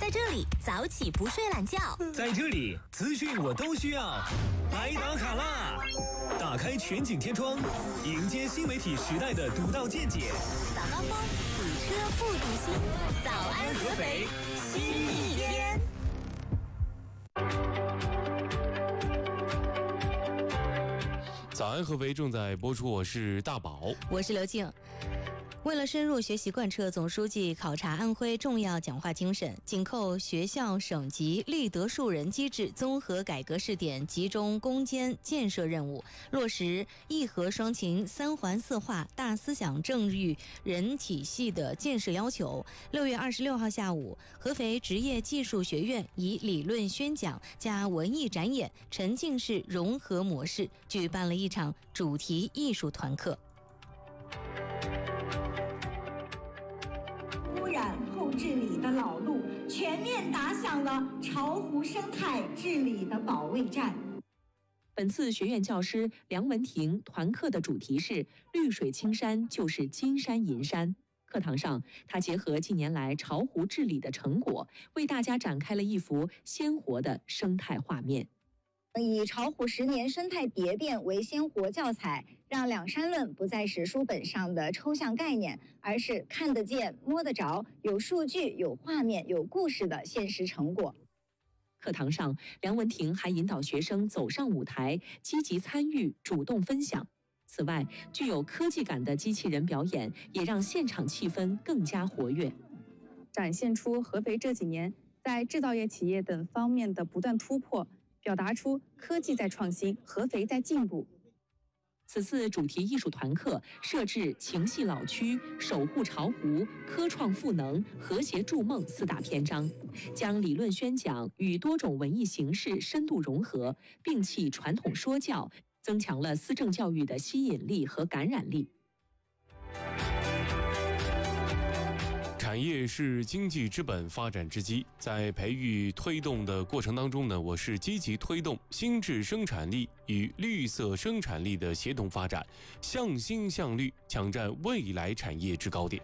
在这里早起不睡懒觉， 在这里资讯我都需要。来打卡啦！打开全景天窗，迎接新媒体时代的独到见解。 早高峰，堵车不堵心。早安合肥，新一天。 早安合肥正在播出，我是大宝， 我是刘静。为了深入学习贯彻总书记考察安徽重要讲话精神，紧扣学校省级立德树人机制综合改革试点集中攻坚建设任务，落实义和双勤三环四化大思想政育人体系的建设要求。6月26号下午，合肥职业技术学院以理论宣讲加文艺展演沉浸式融合模式举办了一场主题艺术团课。 后治理的老路，全面打响了巢湖生态治理的保卫战。 本次学院教师梁文婷团课的主题是绿水青山就是金山银山。课堂上，他结合近年来巢湖治理的成果，为大家展开了一幅鲜活的生态画面。 以巢湖10年生态蝶变为鲜活教材，让两山论不再是书本上的抽象概念，而是看得见、摸得着、有数据、有画面、有故事的现实成果。 课堂上，梁文婷还引导学生走上舞台，积极参与、主动分享。此外，具有科技感的机器人表演也让现场气氛更加活跃， 展现出合肥这几年在制造业企业等方面的不断突破，表达出科技在创新，合肥在进步。 此次主题艺术团课设置情系老区、守护巢湖、科创赋能、和谐筑梦4大篇章，将理论宣讲与多种文艺形式深度融合，摒弃传统说教，增强了思政教育的吸引力和感染力。 产业是经济之本，发展之基。在培育推动的过程当中呢，我是积极推动新质生产力与绿色生产力的协同发展，向新向绿，抢占未来产业制高点。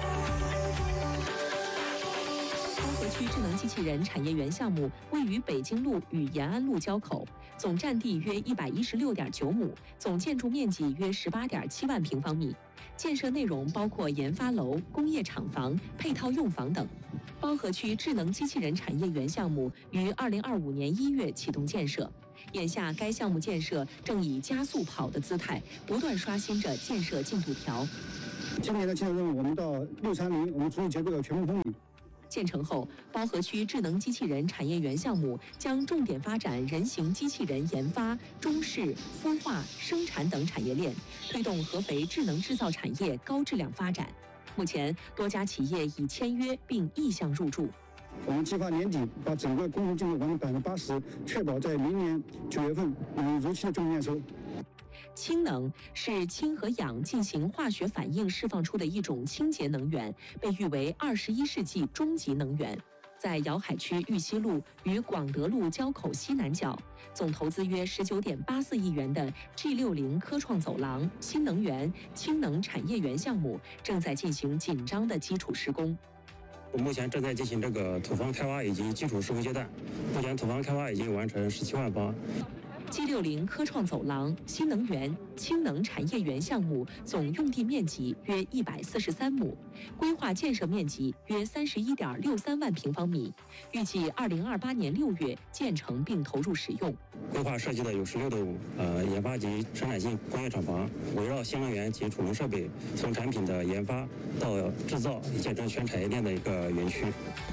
合区智能机器人产业园项目位于北京路与延安路交口，总占地约116.9亩，总建筑面积约18.7万平方米。建设内容包括研发楼、工业厂房、配套用房等。包河区智能机器人产业园项目于2025年1月启动建设，眼下该项目建设正以加速跑的姿态，不断刷新着建设进度条。 今年的建设任务，我们到630，我们主体结构要全部通理。 建成后，包河区智能机器人产业园项目将重点发展人形机器人研发、中试、孵化、生产等产业链，推动合肥智能制造产业高质量发展。目前，多家企业已签约并意向入驻。 我们计划年底把整个工程进度完成80%，确保在明年9月份能如期的正面验收。 氢能是氢和氧进行化学反应释放出的一种清洁能源，被誉为21世纪终极能源。在瑶海区玉溪路与广德路交口西南角，总投资约19.84亿元的 G60科创走廊新能源氢能产业园项目正在进行紧张的基础施工。 我目前正在进行这个土方开挖以及基础施工阶段，目前土方开挖已经完成17万方。 G60科创走廊新能源氢能产业园项目总用地面积约143亩，规划建设面积约31.63万平方米，预计2028年6月建成并投入使用。 规划设计的有16栋研发及生产性工业厂房，围绕新能源及储能设备，从产品的研发到制造，建成全产业链的一个园区。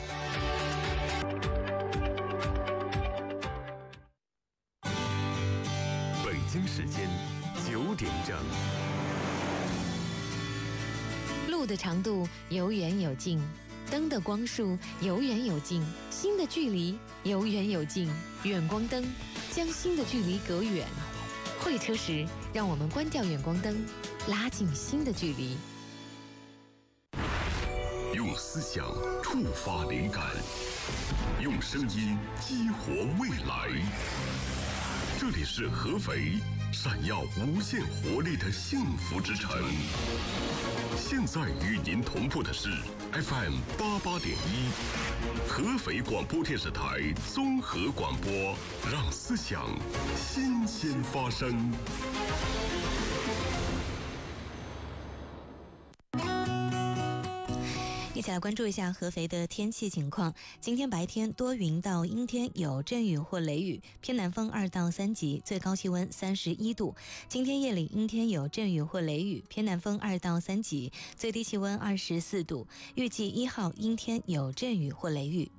北京时间9点整。 路的长度有远有近，灯的光束有远有近，心的距离有远有近。远光灯将心的距离隔远。会车时，让我们关掉远光灯，拉近心的距离。 用思想触发灵感，用声音激活未来。这里是合肥闪耀无限活力的幸福之城。现在与您同步的是 FM 88.1，合肥广播电视台综合广播，让思想新鲜发生。 一起来关注一下合肥的天气情况。今天白天多云到阴天，有阵雨或雷雨，偏南风2到3级，最高气温31度。今天夜里阴天有阵雨或雷雨，偏南风2到3级，最低气温24度。预计1号阴天有阵雨或雷雨。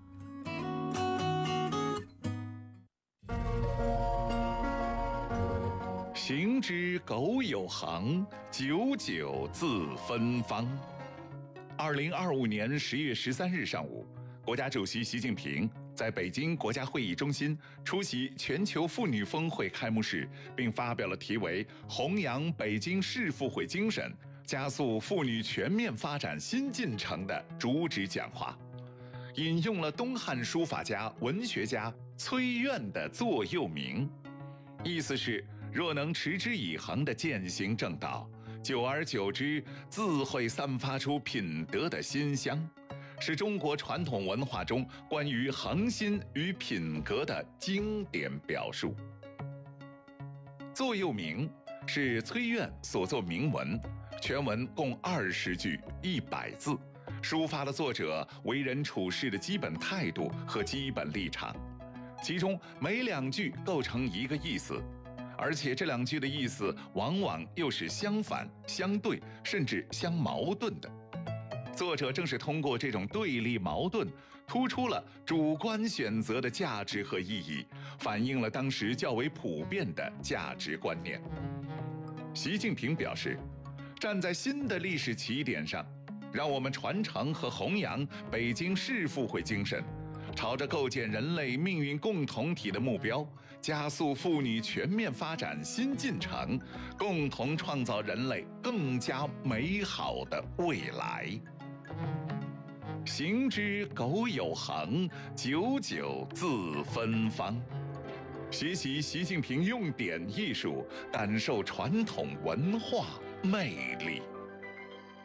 行之苟有行，久久自芬芳。2025年10月13日上午，国家主席习近平在北京国家会议中心出席全球妇女峰会开幕式，并发表了题为“弘扬北京市妇会精神，加速妇女全面发展新进程”的主旨讲话，引用了东汉书法家、文学家崔苑的座右铭，意思是若能持之以恒地践行正道，久而久之，自会散发出品德的馨香，是中国传统文化中关于恒心与品格的经典表述。座右铭是崔苑所作铭文，全文共20句100字，抒发了作者为人处事的基本态度和基本立场，其中每2句构成一个意思，而且这2句的意思往往又是相反、相对，甚至相矛盾的。作者正是通过这种对立矛盾，突出了主观选择的价值和意义，反映了当时较为普遍的价值观念。习近平表示，站在新的历史起点上，让我们传承和弘扬北京市妇会精神，朝着构建人类命运共同体的目标，加速妇女全面发展新进程，共同创造人类更加美好的未来。行之苟有行，久久自芬芳。学习习近平用典艺术，感受传统文化魅力。